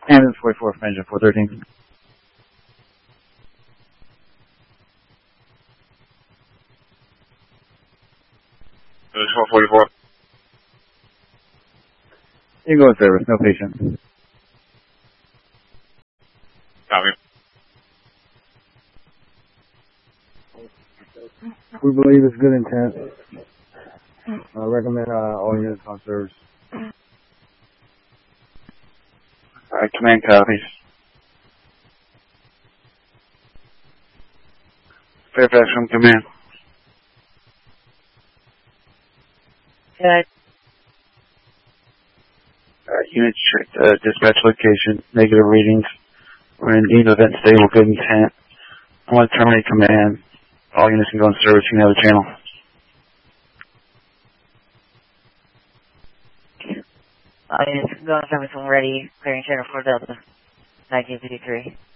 And it's 44 for engine 413. It's 444. You can go in service, no patient. Copy. We believe it's good intent. I recommend all units on service. Alright, command copies. Fairfax from command. Good. Units check the dispatch location, negative readings. We're in deemed event stable, good intent. I want to terminate command. All units can go in service, you can have the channel. All units can go in service when ready, clearing channel 4 Delta, 1953.